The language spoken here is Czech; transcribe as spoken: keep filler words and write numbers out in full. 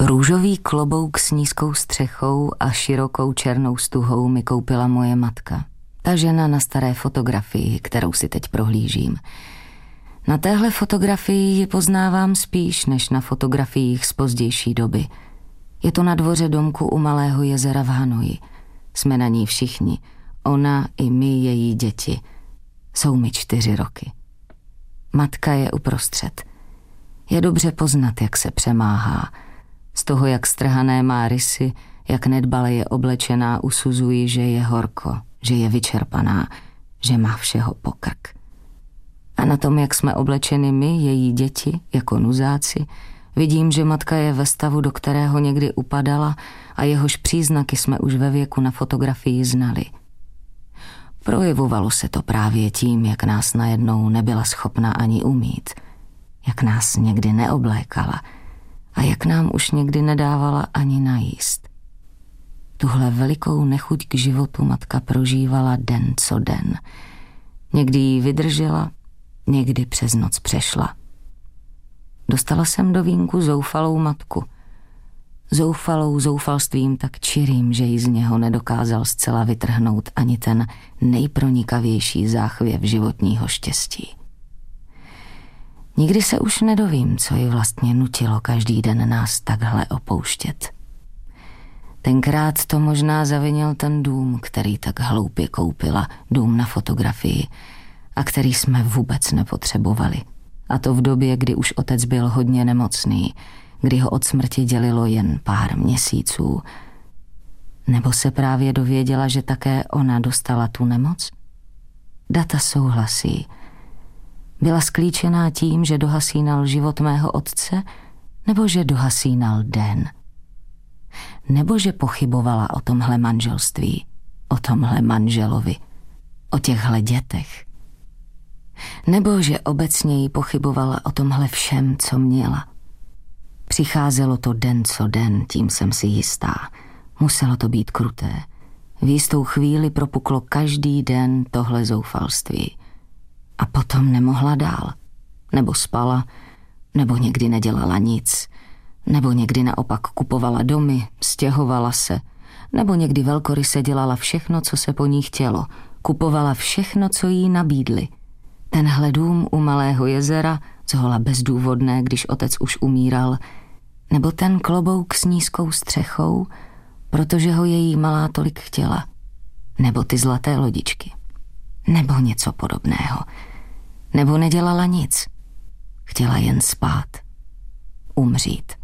Růžový klobouk s nízkou střechou a širokou černou stuhou mi koupila moje matka. Ta žena na staré fotografii, kterou si teď prohlížím. Na téhle fotografii ji poznávám spíš, než na fotografiích z pozdější doby. Je to na dvoře domku u Malého jezera v Hanoji. Jsme na ní všichni. Ona i my, její děti. Jsou mi čtyři roky. Matka je uprostřed. Je dobře poznat, jak se přemáhá. Z toho, jak strhané má rysy, jak nedbale je oblečená, usuzuji, že je horko, že je vyčerpaná, že má všeho pokrk. A na tom, jak jsme oblečeni my, její děti, jako nuzáci, vidím, že matka je ve stavu, do kterého někdy upadala a jehož příznaky jsme už ve věku na fotografii znali. Projevovalo se to právě tím, jak nás najednou nebyla schopna ani umýt, jak nás někdy neoblékala a jak nám už někdy nedávala ani najíst. Tuhle velikou nechuť k životu matka prožívala den co den. Někdy ji vydržela, někdy přes noc přešla. Dostala jsem do vínku zoufalou matku. Zoufalou zoufalstvím tak čirým, že ji z něho nedokázal zcela vytrhnout ani ten nejpronikavější záchvěv životního štěstí. Nikdy se už nedovím, co ji vlastně nutilo každý den nás takhle opouštět. Tenkrát to možná zavinil ten dům, který tak hloupě koupila, dům na fotografii, a který jsme vůbec nepotřebovali. A to v době, kdy už otec byl hodně nemocný, kdy ho od smrti dělilo jen pár měsíců. Nebo se právě dověděla, že také ona dostala tu nemoc? Data souhlasí. Byla sklíčená tím, že dohasínal život mého otce, nebo že dohasínal den? Nebo že pochybovala o tomhle manželství, o tomhle manželovi, o těchhle dětech? Nebo že obecněji pochybovala o tomhle všem, co měla? Přicházelo to den co den, tím jsem si jistá. Muselo to být kruté. V jistou chvíli propuklo každý den tohle zoufalství. A potom nemohla dál. Nebo spala, nebo někdy nedělala nic, nebo někdy naopak kupovala domy, stěhovala se, nebo někdy velkoryse dělala všechno, co se po ní chtělo. Kupovala všechno, co jí nabídli. Tenhle dům u Malého jezera, zhola bezdůvodné, když otec už umíral, nebo ten klobouk s nízkou střechou, protože ho její malá tolik chtěla, nebo ty zlaté lodičky, nebo něco podobného, nebo nedělala nic, chtěla jen spát, umřít.